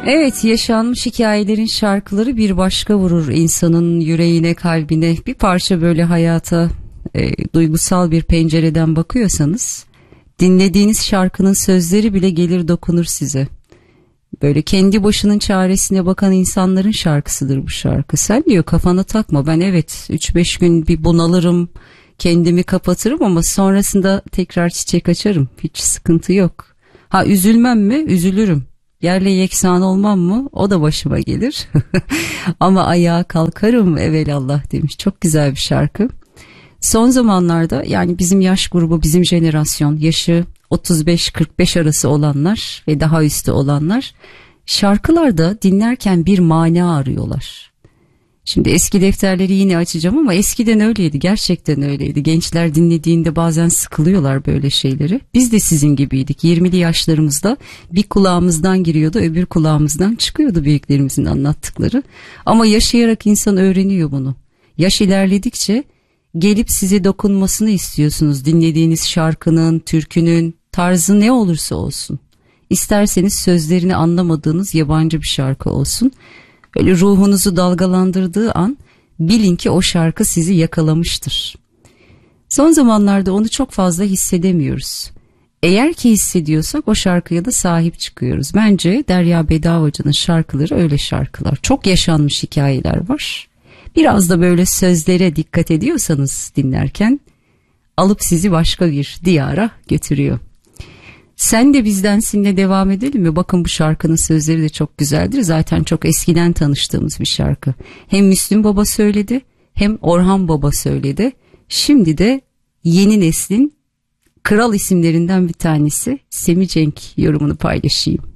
Evet, yaşanmış hikayelerin şarkıları bir başka vurur insanın yüreğine, kalbine. Bir parça böyle hayata duygusal bir pencereden bakıyorsanız dinlediğiniz şarkının sözleri bile gelir dokunur size. Böyle kendi başının çaresine bakan insanların şarkısıdır bu şarkı. Sen diyor kafana takma, ben evet 3-5 gün bir bunalırım, kendimi kapatırım ama sonrasında tekrar çiçek açarım, hiç sıkıntı yok. Ha, üzülmem mi? Üzülürüm. Yerle yeksan olmam mı? O da başıma gelir. Ama ayağa kalkarım evelallah demiş. Çok güzel bir şarkı. Son zamanlarda yani bizim yaş grubu, bizim jenerasyon, yaşı 35-45 arası olanlar ve daha üstü olanlar şarkılarda dinlerken bir mana arıyorlar. Şimdi eski defterleri yine açacağım ama eskiden öyleydi, gerçekten öyleydi. Gençler dinlediğinde bazen sıkılıyorlar böyle şeyleri. Biz de sizin gibiydik. 20'li yaşlarımızda bir kulağımızdan giriyordu, öbür kulağımızdan çıkıyordu büyüklerimizin anlattıkları. Ama yaşayarak insan öğreniyor bunu. Yaş ilerledikçe gelip size dokunmasını istiyorsunuz dinlediğiniz şarkının, türkünün, tarzı ne olursa olsun. İsterseniz sözlerini anlamadığınız yabancı bir şarkı olsun. Böyle ruhunuzu dalgalandırdığı an bilin ki o şarkı sizi yakalamıştır. Son zamanlarda onu çok fazla hissedemiyoruz. Eğer ki hissediyorsak o şarkıya da sahip çıkıyoruz. Bence Derya Bedavacı'nın şarkıları öyle şarkılar. Çok yaşanmış hikayeler var. Biraz da böyle sözlere dikkat ediyorsanız dinlerken alıp sizi başka bir diyara götürüyor. Sen de bizdensinle devam edelim mi? Bakın bu şarkının sözleri de çok güzeldir. Zaten çok eskiden tanıştığımız bir şarkı. Hem Müslüm Baba söyledi, hem Orhan Baba söyledi. Şimdi de yeni neslin kral isimlerinden bir tanesi Semih Cenk yorumunu paylaşayım.